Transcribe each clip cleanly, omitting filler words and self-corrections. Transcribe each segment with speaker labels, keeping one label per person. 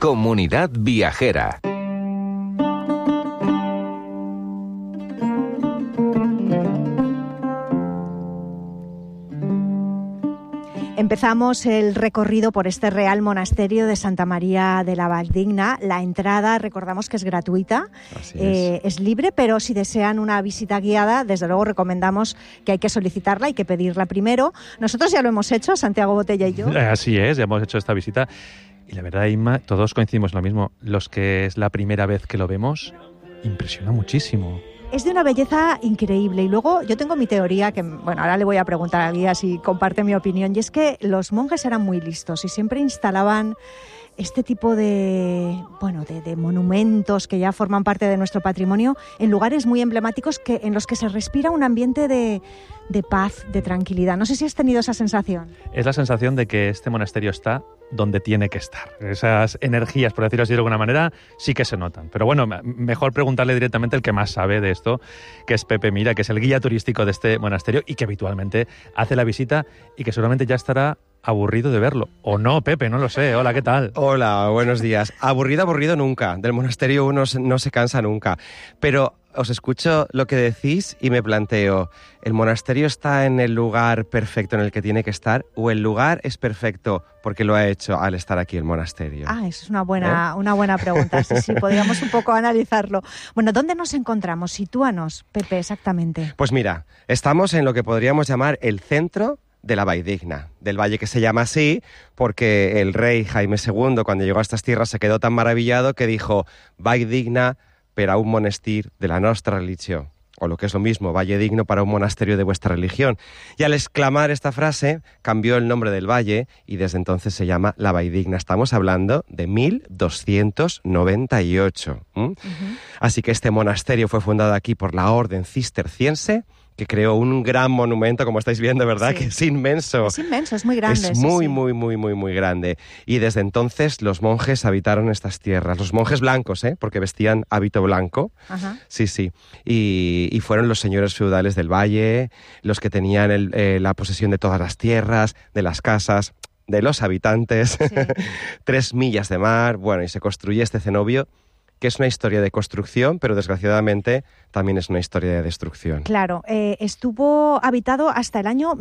Speaker 1: Comunidad Viajera.
Speaker 2: Empezamos el recorrido por este Real Monasterio de Santa María de la Valldigna. La entrada, recordamos que es gratuita, es libre, pero si desean una visita guiada, desde luego recomendamos que hay que solicitarla, hay que pedirla primero. Nosotros ya lo hemos hecho, Santiago Botella y yo.
Speaker 3: Así es, ya hemos hecho esta visita. Y la verdad, Inma, todos coincidimos en lo mismo. Los que es la primera vez que lo vemos, impresiona muchísimo.
Speaker 2: Es de una belleza increíble. Y luego yo tengo mi teoría, que bueno, ahora le voy a preguntar al guía si comparte mi opinión, y es que los monjes eran muy listos y siempre instalaban este tipo de monumentos que ya forman parte de nuestro patrimonio en lugares muy emblemáticos en los que se respira un ambiente de paz, de tranquilidad. No sé si has tenido esa sensación.
Speaker 3: Es la sensación de que este monasterio está donde tiene que estar. Esas energías, por decirlo así de alguna manera, sí que se notan. Pero bueno, mejor preguntarle directamente al que más sabe de esto, que es Pepe Mira, que es el guía turístico de este monasterio y que habitualmente hace la visita y que seguramente ya estará aburrido de verlo. O no, Pepe, no lo sé. Hola, ¿qué tal?
Speaker 4: Hola, buenos días. Aburrido nunca. Del monasterio uno no se cansa nunca. Pero os escucho lo que decís y me planteo, ¿el monasterio está en el lugar perfecto en el que tiene que estar o el lugar es perfecto porque lo ha hecho al estar aquí el monasterio?
Speaker 2: Esa es una buena pregunta. Sí, podríamos un poco analizarlo. Bueno, ¿dónde nos encontramos? Sitúanos, Pepe, exactamente.
Speaker 4: Pues mira, estamos en lo que podríamos llamar el centro de la Valldigna, del valle que se llama así porque el rey Jaime II, cuando llegó a estas tierras, se quedó tan maravillado que dijo Valldigna per a un monestir de la nostra religió, o lo que es lo mismo, valle digno para un monasterio de vuestra religión. Y al exclamar esta frase, cambió el nombre del valle y desde entonces se llama la Valldigna. Estamos hablando de 1298. Así que este monasterio fue fundado aquí por la orden cisterciense, que creó un gran monumento, como estáis viendo, ¿verdad? Sí. Que es inmenso.
Speaker 2: Es inmenso, es muy grande.
Speaker 4: Es muy grande. Y desde entonces los monjes habitaron estas tierras. Los monjes blancos, porque vestían hábito blanco. Ajá. Sí. Y fueron los señores feudales del valle, los que tenían la posesión de todas las tierras, de las casas, de los habitantes. Sí. 3 millas de mar. Bueno, y se construye este cenobio, que es una historia de construcción, pero desgraciadamente también es una historia de destrucción.
Speaker 2: Claro, estuvo habitado hasta el año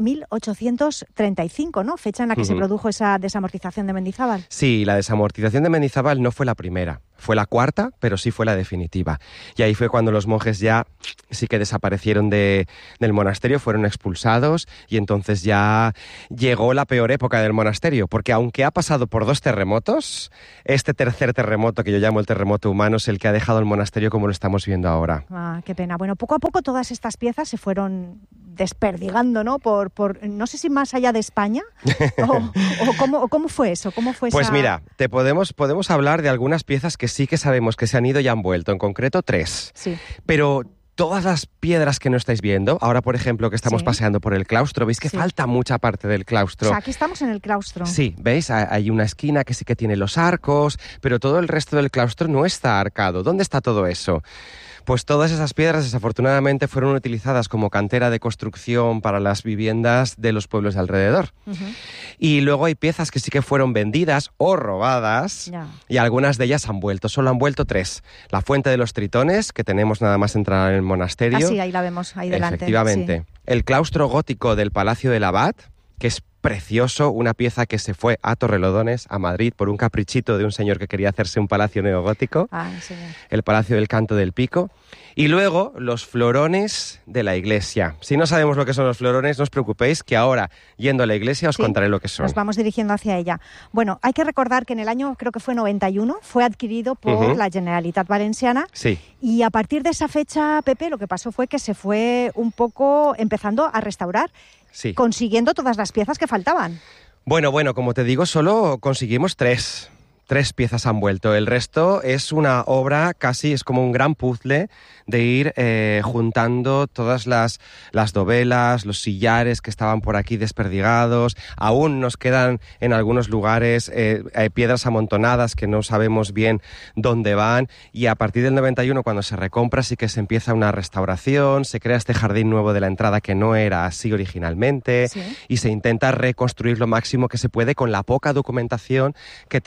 Speaker 2: 1835, ¿no? Fecha en la que se produjo esa desamortización de Mendizábal.
Speaker 4: Sí, la desamortización de Mendizábal no fue la primera, fue la cuarta, pero sí fue la definitiva. Y ahí fue cuando los monjes ya sí que desaparecieron del monasterio, fueron expulsados y entonces ya llegó la peor época del monasterio, porque aunque ha pasado por 2 terremotos, este tercer terremoto, que yo llamo el terremoto humano, es el que ha dejado el monasterio como lo estamos viendo ahora.
Speaker 2: Qué pena. Bueno, poco a poco todas estas piezas se fueron desperdigando, ¿no? Por no sé si más allá de España o cómo fue eso,
Speaker 4: Pues mira, podemos hablar de algunas piezas que sí que sabemos que se han ido y han vuelto, en concreto 3.
Speaker 2: Sí.
Speaker 4: Pero todas las piedras que no estáis viendo, ahora por ejemplo que estamos paseando por el claustro, veis que falta mucha parte del claustro.
Speaker 2: O sea, aquí estamos en el claustro.
Speaker 4: Sí, ¿veis? Hay una esquina que sí que tiene los arcos, pero todo el resto del claustro no está arcado. ¿Dónde está todo eso? Pues todas esas piedras desafortunadamente fueron utilizadas como cantera de construcción para las viviendas de los pueblos de alrededor. Y luego hay piezas que sí que fueron vendidas o robadas y algunas de ellas han vuelto. Solo han vuelto 3. La Fuente de los Tritones, que tenemos nada más entrar en el monasterio.
Speaker 2: Ah, sí, ahí la vemos, ahí delante.
Speaker 4: Efectivamente. Sí. El claustro gótico del Palacio del Abad, que es precioso, una pieza que se fue a Torrelodones, a Madrid, por un caprichito de un señor que quería hacerse un palacio neogótico, el Palacio del Canto del Pico, y luego los florones de la iglesia. Si no sabemos lo que son los florones, no os preocupéis, que ahora, yendo a la iglesia, os contaré lo que son.
Speaker 2: Nos vamos dirigiendo hacia ella. Bueno, hay que recordar que en el año, creo que fue 91, fue adquirido por la Generalitat Valenciana, y a partir de esa fecha, Pepe, lo que pasó fue que se fue un poco empezando a restaurar, consiguiendo todas las piezas que faltaban.
Speaker 4: Bueno, como te digo, solo conseguimos 3. 3 piezas han vuelto. El resto es una obra casi, es como un gran puzzle de ir juntando todas las dovelas, los sillares que estaban por aquí desperdigados. Aún nos quedan en algunos lugares piedras amontonadas que no sabemos bien dónde van. Y a partir del 91, cuando se recompra, sí que se empieza una restauración, se crea este jardín nuevo de la entrada que no era así originalmente, y se intenta reconstruir lo máximo que se puede con la poca documentación que tenemos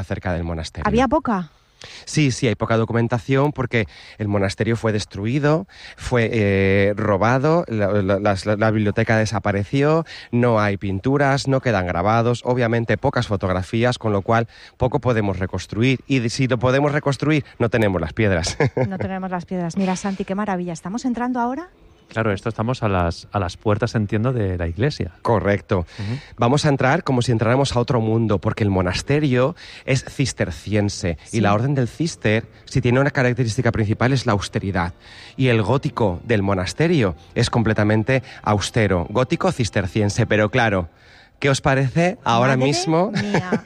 Speaker 4: acerca del monasterio.
Speaker 2: ¿Había poca?
Speaker 4: Sí, hay poca documentación porque el monasterio fue destruido, fue robado, la biblioteca desapareció, no hay pinturas, no quedan grabados, obviamente pocas fotografías, con lo cual poco podemos reconstruir. Y si lo podemos reconstruir, no tenemos las piedras.
Speaker 2: No tenemos las piedras. Mira, Santi, qué maravilla. ¿Estamos entrando ahora?
Speaker 3: Claro, estamos a las puertas, entiendo, de la iglesia.
Speaker 4: Correcto. Vamos a entrar como si entráramos a otro mundo, porque el monasterio es cisterciense y la orden del cister, si tiene una característica principal, es la austeridad. Y el gótico del monasterio es completamente austero, gótico cisterciense, pero claro, ¿qué os parece ahora
Speaker 2: Madre
Speaker 4: mismo?
Speaker 2: Mía.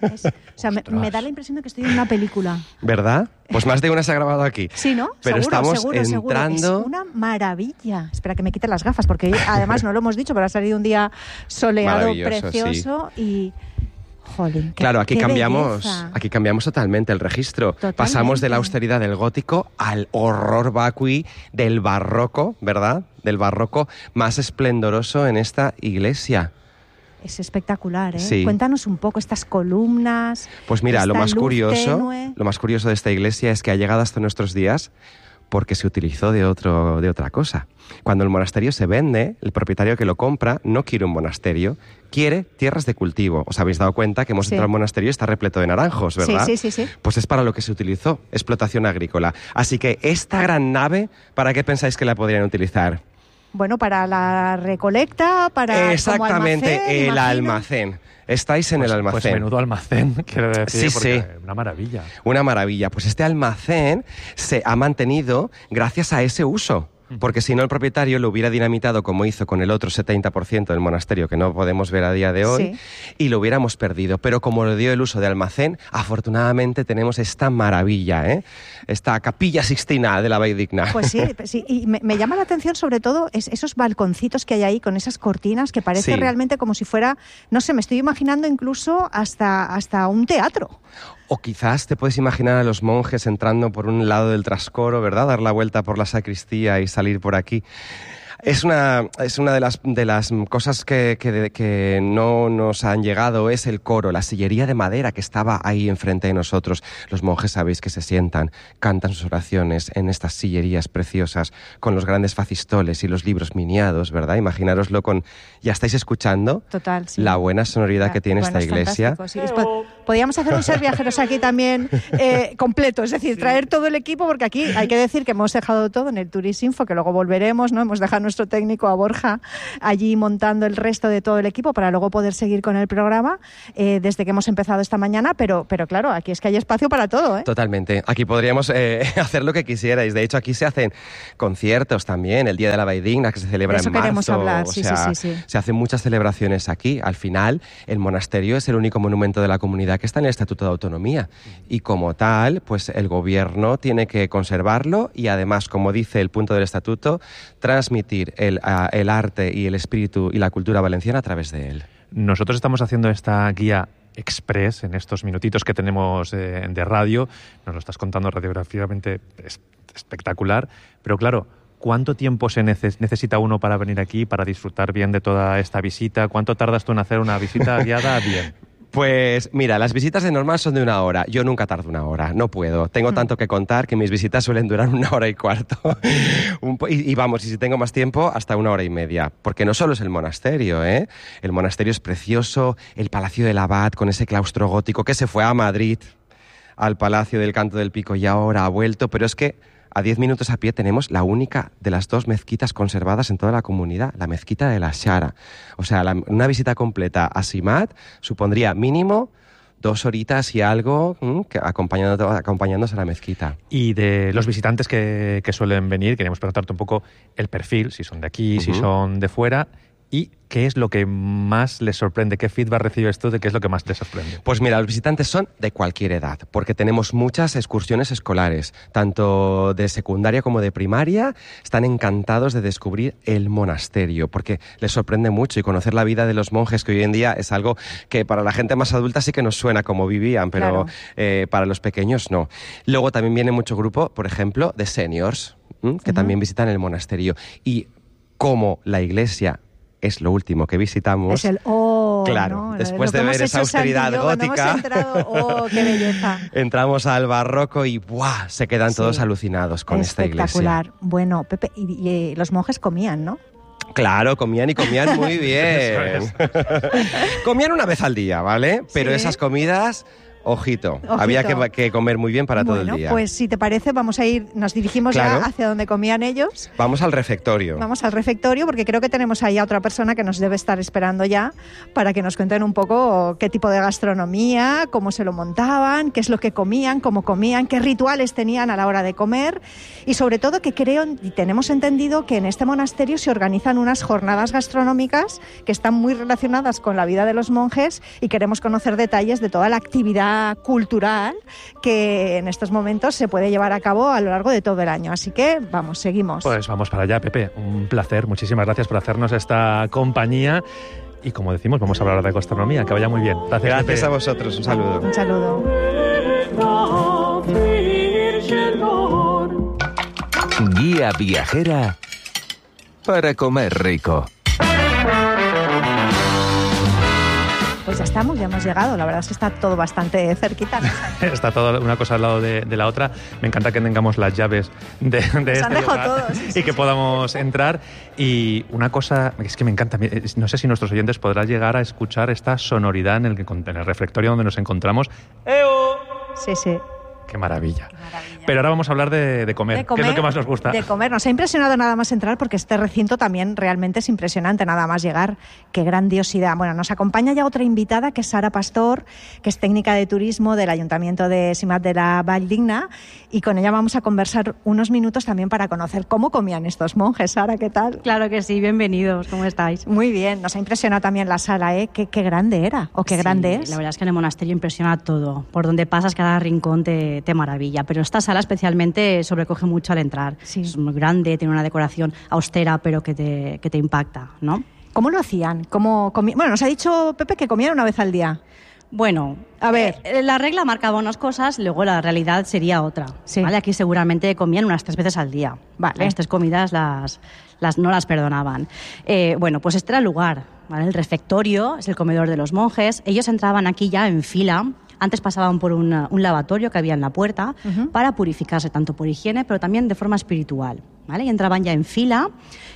Speaker 2: Me da la impresión de que estoy en una película.
Speaker 4: ¿Verdad? Pues más de una se ha grabado aquí.
Speaker 2: Sí, ¿no?
Speaker 4: Pero
Speaker 2: seguro,
Speaker 4: estamos entrando...
Speaker 2: Seguro. Es una maravilla. Espera que me quite las gafas, porque además no lo hemos dicho, pero ha salido un día soleado, precioso y... Jolín,
Speaker 4: claro, aquí
Speaker 2: qué
Speaker 4: cambiamos
Speaker 2: belleza.
Speaker 4: totalmente el registro.
Speaker 2: Totalmente.
Speaker 4: Pasamos de la austeridad del gótico al horror vacui del barroco, ¿verdad? Del barroco más esplendoroso en esta iglesia.
Speaker 2: Es espectacular, ¿eh?
Speaker 4: Sí.
Speaker 2: Cuéntanos un poco estas columnas.
Speaker 4: Pues mira, lo más curioso
Speaker 2: tenue.
Speaker 4: de esta iglesia es que ha llegado hasta nuestros días porque se utilizó de otra cosa. Cuando el monasterio se vende, el propietario que lo compra no quiere un monasterio, quiere tierras de cultivo. ¿Os habéis dado cuenta que hemos entrado al monasterio y está repleto de naranjos, verdad?
Speaker 2: Sí.
Speaker 4: Pues es para lo que se utilizó, explotación agrícola. Así que esta gran nave, ¿para qué pensáis que la podrían utilizar?
Speaker 2: Bueno, para la recolecta, para
Speaker 4: exactamente,
Speaker 2: como almacén,
Speaker 4: el almacén. Estáis en el almacén.
Speaker 3: Pues menudo almacén, quiero decir,
Speaker 4: Sí.
Speaker 3: Una maravilla.
Speaker 4: Una maravilla. Pues este almacén se ha mantenido gracias a ese uso. Porque si no, el propietario lo hubiera dinamitado como hizo con el otro 70% del monasterio que no podemos ver a día de hoy y lo hubiéramos perdido. Pero como le dio el uso de almacén, afortunadamente tenemos esta maravilla, esta capilla sixtina de la Valldigna.
Speaker 2: Pues sí. Y me llama la atención sobre todo esos balconcitos que hay ahí con esas cortinas que parece realmente como si fuera, no sé, me estoy imaginando incluso hasta un teatro.
Speaker 4: O quizás te puedes imaginar a los monjes entrando por un lado del trascoro, ¿verdad? Dar la vuelta por la sacristía y salir por aquí. Es una de las cosas que no nos han llegado, es el coro, la sillería de madera que estaba ahí enfrente de nosotros. Los monjes sabéis que se sientan, cantan sus oraciones en estas sillerías preciosas, con los grandes facistoles y los libros miniados, ¿verdad? Imaginároslo con... ¿Ya estáis escuchando?
Speaker 2: Total, sí.
Speaker 4: La buena sonoridad que tiene esta iglesia.
Speaker 2: Sí. Podríamos hacer un Ser Viajeros aquí también completo, es decir, traer todo el equipo, porque aquí hay que decir que hemos dejado todo en el Turisinfo, que luego volveremos, ¿no? Hemos dejado nuestro técnico, a Borja, allí montando el resto de todo el equipo para luego poder seguir con el programa desde que hemos empezado esta mañana, pero claro, aquí es que hay espacio para todo, ¿eh?
Speaker 4: Totalmente. Aquí podríamos hacer lo que quisierais. De hecho, aquí se hacen conciertos también, el Día de la Valldigna, que se celebra en marzo.
Speaker 2: De eso queremos hablar, sí.
Speaker 4: Se hacen muchas celebraciones aquí. Al final, el monasterio es el único monumento de la comunidad que está en el Estatuto de Autonomía. Y como tal, pues el gobierno tiene que conservarlo y además, como dice el punto del Estatuto, transmitir el arte y el espíritu y la cultura valenciana a través de él.
Speaker 3: Nosotros estamos haciendo esta guía express en estos minutitos que tenemos de radio. Nos lo estás contando radiográficamente espectacular, pero claro, ¿cuánto tiempo se necesita uno para venir aquí, para disfrutar bien de toda esta visita? ¿Cuánto tardas tú en hacer una visita guiada bien?
Speaker 4: Pues mira, las visitas de normal son de 1 hora. Yo nunca tardo 1 hora, no puedo. Tengo tanto que contar que mis visitas suelen durar 1 hora y cuarto. y vamos, y si tengo más tiempo, hasta 1 hora y media. Porque no solo es el monasterio, ¿eh? El monasterio es precioso, el Palacio del Abad con ese claustro gótico que se fue a Madrid, al Palacio del Canto del Pico y ahora ha vuelto, pero es que a 10 minutos a pie tenemos la única de las 2 mezquitas conservadas en toda la comunidad, la mezquita de la Xara. O sea, una visita completa a Simat supondría mínimo 2 horitas y algo acompañándonos a la mezquita.
Speaker 3: Y de los visitantes que suelen venir, queríamos preguntarte un poco el perfil, si son de aquí, si son de fuera, y qué es lo que más les sorprende, qué feedback recibes tú de qué es lo que más te sorprende.
Speaker 4: Pues mira, los visitantes son de cualquier edad, porque tenemos muchas excursiones escolares, tanto de secundaria como de primaria. Están encantados de descubrir el monasterio, porque les sorprende mucho y conocer la vida de los monjes, que hoy en día es algo que para la gente más adulta sí que nos suena como vivían, pero para los pequeños no. Luego también viene mucho grupo, por ejemplo, de seniors, que también visitan el monasterio. Y como la iglesia es lo último que visitamos.
Speaker 2: Es el
Speaker 4: claro,
Speaker 2: ¿no?
Speaker 4: después de ver esa austeridad gótica,
Speaker 2: hemos entrado, qué belleza.
Speaker 4: Entramos al barroco y ¡buah! Se quedan todos alucinados con esta iglesia.
Speaker 2: Espectacular. Bueno, Pepe, y los monjes comían, ¿no?
Speaker 4: Claro, comían y comían muy bien. Comían una vez al día, ¿vale? Pero esas comidas... Ojito, había que comer muy bien para todo el día.
Speaker 2: Pues si te parece, nos dirigimos ya hacia donde comían ellos.
Speaker 4: Vamos al refectorio.
Speaker 2: Vamos al refectorio porque creo que tenemos ahí a otra persona que nos debe estar esperando ya para que nos cuenten un poco qué tipo de gastronomía, cómo se lo montaban, qué es lo que comían, cómo comían, qué rituales tenían a la hora de comer y sobre todo que creo y tenemos entendido que en este monasterio se organizan unas jornadas gastronómicas que están muy relacionadas con la vida de los monjes y queremos conocer detalles de toda la actividad cultural que en estos momentos se puede llevar a cabo a lo largo de todo el año. Así que vamos, seguimos.
Speaker 3: Pues vamos para allá, Pepe. Un placer. Muchísimas gracias por hacernos esta compañía. Y como decimos, vamos a hablar de gastronomía. Que vaya muy bien. Gracias, Pepe.
Speaker 4: A vosotros. Un saludo.
Speaker 2: Un saludo.
Speaker 1: Guía viajera para comer rico.
Speaker 2: Pues ya hemos llegado. La verdad es que está todo bastante cerquita.
Speaker 3: Está todo una cosa al lado de la otra. Me encanta que tengamos las llaves de este lugar
Speaker 2: todos,
Speaker 3: y que podamos entrar. Y una cosa es que me encanta, no sé si nuestros oyentes podrán llegar a escuchar esta sonoridad en el refectorio donde nos encontramos. ¡Eo!
Speaker 2: Sí, sí.
Speaker 3: Qué maravilla. Pero ahora vamos a hablar de comer, que es lo que más nos gusta.
Speaker 2: De comer. Nos ha impresionado nada más entrar porque este recinto también realmente es impresionante, nada más llegar. Qué grandiosidad. Bueno, nos acompaña ya otra invitada que es Sara Pastor, que es técnica de turismo del Ayuntamiento de Simat de la Valldigna y con ella vamos a conversar unos minutos también para conocer cómo comían estos monjes. Sara, ¿qué tal?
Speaker 5: Claro que sí, bienvenidos. ¿Cómo estáis?
Speaker 2: Muy bien. Nos ha impresionado también la sala, ¿eh? Qué grande era o qué grande es.
Speaker 5: La verdad es que en el monasterio impresiona todo. Por donde pasas, cada rincón te maravilla. Pero esta sala especialmente sobrecoge mucho al entrar.
Speaker 2: Sí.
Speaker 5: Es muy grande, tiene una decoración austera, pero que te impacta, ¿no?
Speaker 2: ¿Cómo lo hacían? Bueno, nos ha dicho Pepe que comían una vez al día.
Speaker 5: Bueno,
Speaker 2: a ver,
Speaker 5: la regla marcaba unas cosas, luego la realidad sería otra.
Speaker 2: Sí.
Speaker 5: ¿Vale? Aquí seguramente comían unas 3 veces al día.
Speaker 2: Vale.
Speaker 5: Las 3 comidas no las perdonaban. Bueno, pues este era el lugar, ¿vale? El refectorio es el comedor de los monjes. Ellos entraban aquí ya en fila. Antes pasaban por un lavatorio que había en la puerta para purificarse, tanto por higiene, pero también de forma espiritual, ¿vale? Y entraban ya en fila,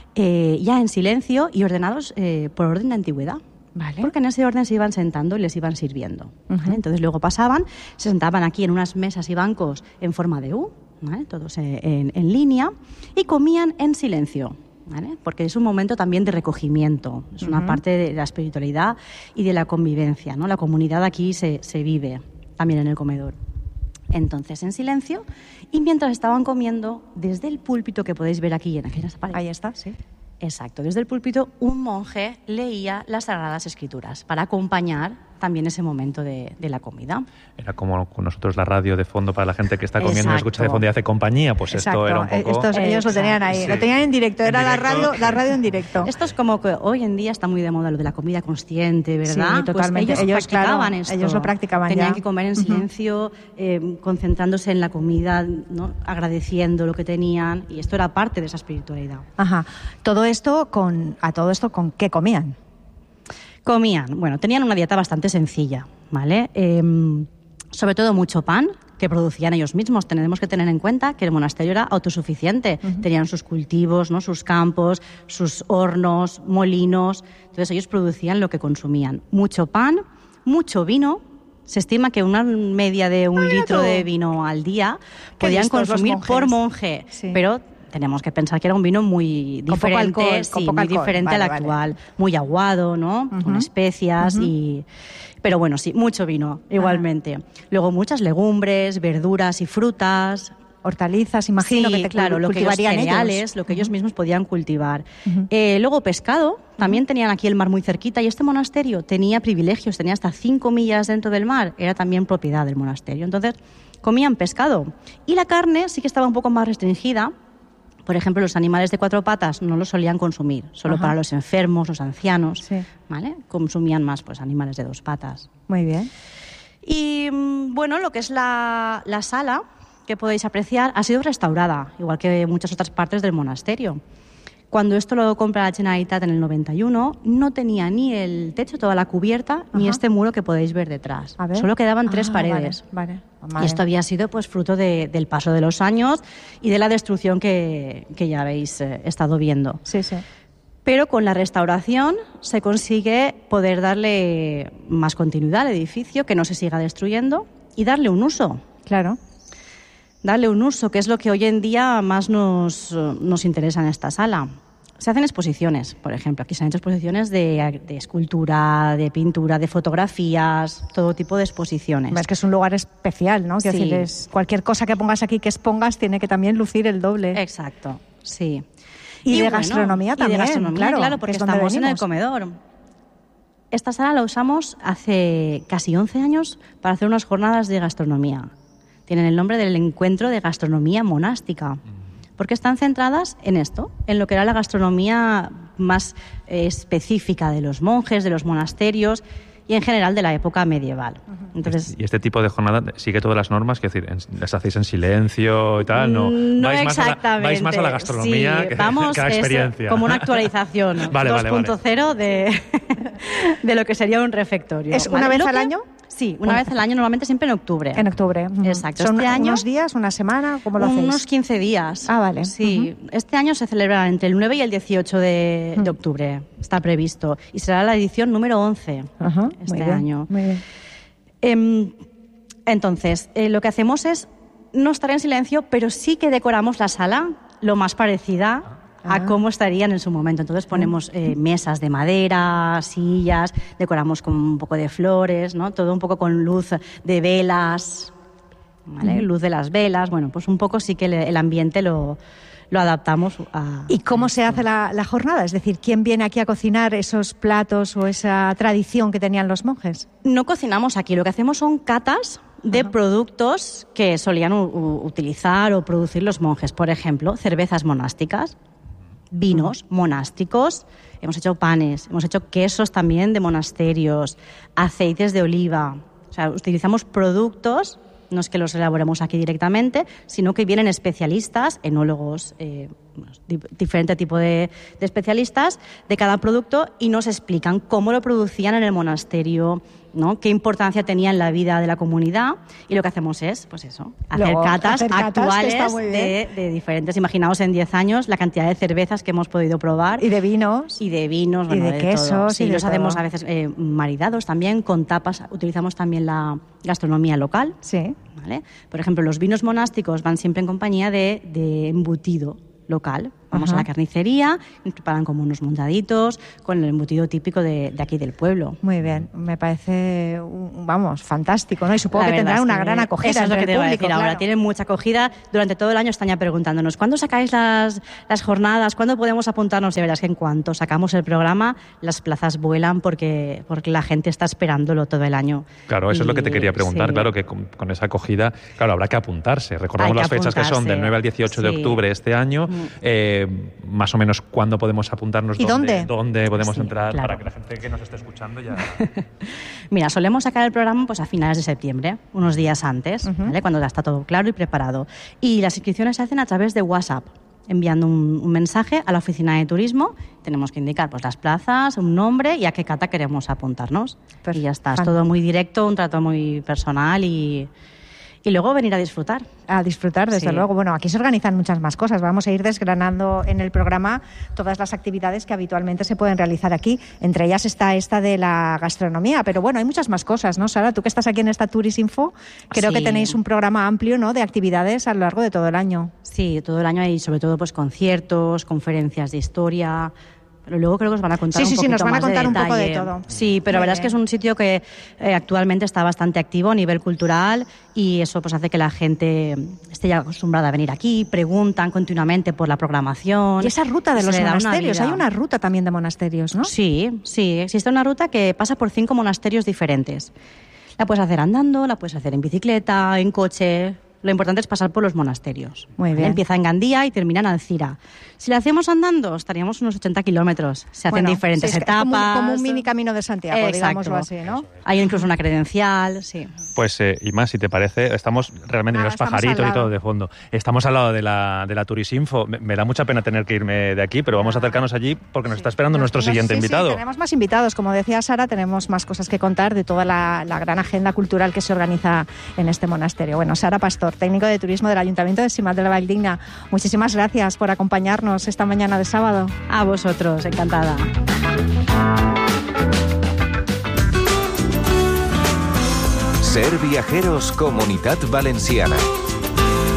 Speaker 5: ya en silencio y ordenados por orden de antigüedad.
Speaker 2: Vale.
Speaker 5: Porque en ese orden se iban sentando y les iban sirviendo. ¿Vale? Entonces luego pasaban, se sentaban aquí en unas mesas y bancos en forma de U, ¿vale? Todos en línea, y comían en silencio. ¿Vale? Porque es un momento también de recogimiento, es una parte de la espiritualidad y de la convivencia, ¿no? La comunidad aquí se vive también en el comedor. Entonces, en silencio, y mientras estaban comiendo, desde el púlpito que podéis ver aquí en aquellas paredes.
Speaker 2: Ahí está, sí.
Speaker 5: Exacto, desde el púlpito un monje leía las Sagradas Escrituras para acompañar también ese momento de la comida.
Speaker 3: Era como con nosotros la radio de fondo para la gente que está comiendo y
Speaker 5: Exacto.
Speaker 3: escucha de fondo y hace compañía, pues
Speaker 2: Exacto.
Speaker 3: Esto era un poco...
Speaker 2: Ellos lo tenían ahí,
Speaker 3: Sí.
Speaker 2: lo tenían en directo, era
Speaker 3: En directo.
Speaker 2: la radio en directo.
Speaker 5: Esto es como que hoy en día está muy de moda lo de la comida consciente, ¿verdad?
Speaker 2: Sí, totalmente.
Speaker 5: Pues ellos practicaban esto.
Speaker 2: Ellos lo practicaban
Speaker 5: Tenían
Speaker 2: ya.
Speaker 5: que comer en silencio, concentrándose en la comida, ¿no? Agradeciendo lo que tenían, y esto era parte de esa espiritualidad.
Speaker 2: Ajá. Todo esto ¿con qué comían?
Speaker 5: Comían, bueno, tenían una dieta bastante sencilla, ¿vale? Sobre todo mucho pan, que producían ellos mismos. Tenemos que tener en cuenta que el monasterio era autosuficiente. Tenían sus cultivos, ¿no? Sus campos, sus hornos, molinos. Entonces ellos producían lo que consumían. Mucho pan, mucho vino. Se estima que una media de 1 litro de vino al día
Speaker 2: Qué
Speaker 5: podían
Speaker 2: listos los
Speaker 5: consumir
Speaker 2: monjes.
Speaker 5: por monje.
Speaker 2: Sí.
Speaker 5: Pero tenemos que pensar que era un vino muy
Speaker 2: Con poco
Speaker 5: diferente,
Speaker 2: alcohol,
Speaker 5: sí,
Speaker 2: con poco
Speaker 5: muy
Speaker 2: alcohol.
Speaker 5: diferente
Speaker 2: Vale,
Speaker 5: al
Speaker 2: vale.
Speaker 5: actual, muy aguado, ¿no? Con especias pero bueno, sí, mucho vino igualmente. Luego muchas legumbres, verduras y frutas.
Speaker 2: Hortalizas, imagino
Speaker 5: Sí,
Speaker 2: que te
Speaker 5: claro, lo que ellos
Speaker 2: cultivarían
Speaker 5: cereales,
Speaker 2: ellos.
Speaker 5: lo que ellos mismos podían cultivar. Luego pescado, también tenían aquí el mar muy cerquita, y este monasterio tenía privilegios, tenía hasta 5 millas dentro del mar, era también propiedad del monasterio. Entonces comían pescado, y la carne sí que estaba un poco más restringida. Por ejemplo, los animales de 4 patas no los solían consumir, solo para los enfermos, los ancianos,
Speaker 2: Sí.
Speaker 5: ¿vale? Consumían más pues animales de 2 patas.
Speaker 2: Muy bien.
Speaker 5: Y bueno, lo que es la sala, que podéis apreciar, ha sido restaurada, igual que muchas otras partes del monasterio. Cuando esto lo compra la Generalitat en el 91, no tenía ni el techo, toda la cubierta, ni este muro que podéis ver detrás.
Speaker 2: A ver.
Speaker 5: Solo quedaban 3 paredes.
Speaker 2: Vale.
Speaker 5: Y esto había sido pues fruto del paso de los años y de la destrucción que ya habéis estado viendo.
Speaker 2: Sí, sí.
Speaker 5: Pero con la restauración se consigue poder darle más continuidad al edificio, que no se siga destruyendo, y darle un uso.
Speaker 2: Claro.
Speaker 5: Darle un uso, que es lo que hoy en día más nos interesa en esta sala. Se hacen exposiciones, por ejemplo. Aquí se han hecho exposiciones de escultura, de pintura, de fotografías, todo tipo de exposiciones.
Speaker 2: Es que es un lugar especial, ¿no? Quiero decir, cualquier cosa que pongas aquí, que expongas, tiene que también lucir el doble.
Speaker 5: Exacto, sí.
Speaker 2: Y de gastronomía también,
Speaker 5: y de gastronomía, claro, porque estamos en el comedor. Esta sala la usamos hace casi 11 años para hacer unas jornadas de gastronomía. Tienen el nombre del Encuentro de Gastronomía Monástica, porque están centradas en esto, en lo que era la gastronomía más específica de los monjes, de los monasterios y en general de la época medieval. Entonces,
Speaker 3: ¿y este tipo de jornada sigue todas las normas? Es decir, ¿las hacéis en silencio y tal? No
Speaker 5: exactamente.
Speaker 3: Vais más a la gastronomía
Speaker 5: sí,
Speaker 3: que
Speaker 5: vamos,
Speaker 3: a la experiencia.
Speaker 5: Es como una actualización 2.0 de lo que sería un refectorio.
Speaker 2: ¿Es una vez al año?
Speaker 5: Sí, una vez al año, normalmente siempre en octubre.
Speaker 2: En octubre.
Speaker 5: Exacto.
Speaker 2: ¿Son
Speaker 5: este año,
Speaker 2: unos días, una semana? ¿Cómo lo hacéis?
Speaker 5: Unos 15 días.
Speaker 2: Ah, vale.
Speaker 5: Sí. Este año se celebra entre el 9 y el 18 de octubre. Está previsto. Y será la edición número 11 este año.
Speaker 2: Muy bien.
Speaker 5: Entonces, lo que hacemos es no estar en silencio, pero sí que decoramos la sala lo más parecida a cómo estarían en su momento. Entonces ponemos mesas de madera, sillas, decoramos con un poco de flores, ¿no? Todo un poco con luz de velas, ¿vale? Luz de las velas. Bueno, pues un poco sí que el ambiente lo adaptamos a...
Speaker 2: ¿Y cómo se hace la jornada? Es decir, ¿quién viene aquí a cocinar esos platos o esa tradición que tenían los monjes?
Speaker 5: No cocinamos aquí, lo que hacemos son catas de productos que solían utilizar o producir los monjes. Por ejemplo, cervezas monásticas, vinos monásticos, hemos hecho panes, hemos hecho quesos también de monasterios, aceites de oliva. O sea, utilizamos productos, no es que los elaboremos aquí directamente, sino que vienen especialistas, enólogos, diferente tipo de especialistas de cada producto y nos explican cómo lo producían en el monasterio, ¿no? Qué importancia tenía en la vida de la comunidad, y lo que hacemos es, pues eso, hacer catas actuales de diferentes. Imaginaos en 10 años la cantidad de cervezas que hemos podido probar.
Speaker 2: Y de vinos.
Speaker 5: Y de vinos,
Speaker 2: y de quesos.
Speaker 5: Todo. Sí,
Speaker 2: y de
Speaker 5: los hacemos
Speaker 2: todo.
Speaker 5: a veces maridados también, con tapas. Utilizamos también la gastronomía local.
Speaker 2: Sí.
Speaker 5: ¿Vale? Por ejemplo, los vinos monásticos van siempre en compañía de embutido local. Vamos a la carnicería, nos preparan como unos montaditos con el embutido típico de aquí del pueblo.
Speaker 2: Muy bien, me parece, fantástico, ¿no? Y supongo que tendrán una gran acogida.
Speaker 5: Eso es lo que te voy a decir
Speaker 2: claro.
Speaker 5: ahora. Tienen mucha acogida. Durante todo el año están ya preguntándonos, ¿cuándo sacáis las jornadas? ¿Cuándo podemos apuntarnos? Y verás que en cuanto sacamos el programa, las plazas vuelan porque la gente está esperándolo todo el año.
Speaker 3: Claro, eso es lo que te quería preguntar.
Speaker 5: Sí.
Speaker 3: Claro, que con esa acogida, claro, habrá que apuntarse. Recordamos las fechas que son del 9 al 18 de octubre este año. Más o menos cuándo podemos apuntarnos,
Speaker 2: ¿y dónde
Speaker 3: podemos entrar,
Speaker 5: claro,
Speaker 3: para que la gente que nos esté escuchando ya...
Speaker 5: Mira, solemos sacar el programa pues a finales de septiembre, unos días antes, ¿vale? Cuando ya está todo claro y preparado. Y las inscripciones se hacen a través de WhatsApp, enviando un mensaje a la oficina de turismo. Tenemos que indicar pues las plazas, un nombre y a qué cata queremos apuntarnos. Y ya está, es todo muy directo, un trato muy personal y luego venir a disfrutar. A disfrutar,
Speaker 2: desde luego. Bueno, aquí se organizan muchas más cosas. Vamos a ir desgranando en el programa todas las actividades que habitualmente se pueden realizar aquí. Entre ellas está esta de la gastronomía. Pero bueno, hay muchas más cosas, ¿no, Sara? Tú que estás aquí en esta Turisinfo, creo que tenéis un programa amplio, ¿no?, de actividades a lo largo de todo el año.
Speaker 5: Sí, todo el año hay sobre todo pues conciertos, conferencias de historia... Pero luego creo que os van a contar un poquito
Speaker 2: nos van a contar
Speaker 5: más de
Speaker 2: un poco de
Speaker 5: detalle.
Speaker 2: todo.
Speaker 5: Sí, pero la verdad es que es un sitio que actualmente está bastante activo a nivel cultural y eso pues hace que la gente esté ya acostumbrada a venir aquí, preguntan continuamente por la programación.
Speaker 2: Y esa ruta de los monasterios, hay una ruta también de monasterios, ¿no?
Speaker 5: Sí, existe una ruta que pasa por 5 monasterios diferentes. La puedes hacer andando, la puedes hacer en bicicleta, en coche... lo importante es pasar por los monasterios.
Speaker 2: Muy bien.
Speaker 5: Empieza en Gandía y termina en Alcira. Si lo hacemos andando, estaríamos unos 80 kilómetros. Se hacen diferentes
Speaker 2: sí, es
Speaker 5: etapas.
Speaker 2: como un mini camino de Santiago,
Speaker 5: Exacto.
Speaker 2: digámoslo así, ¿no?
Speaker 5: Hay incluso una credencial, sí.
Speaker 3: Pues, y más, si te parece, estamos realmente en los
Speaker 2: estamos
Speaker 3: pajaritos
Speaker 2: al
Speaker 3: y
Speaker 2: lado.
Speaker 3: todo de fondo. Estamos al lado de la Turisinfo. Me da mucha pena tener que irme de aquí, pero vamos a acercarnos allí porque nos está esperando nuestro siguiente invitado.
Speaker 2: Sí, tenemos más invitados. Como decía Sara, tenemos más cosas que contar de toda la gran agenda cultural que se organiza en este monasterio. Bueno, Sara Pastor, técnico de turismo del Ayuntamiento de Simat de la Valldigna, muchísimas gracias por acompañarnos esta mañana de sábado.
Speaker 5: A vosotros, encantada.
Speaker 1: Ser Viajeros Comunitat Valenciana.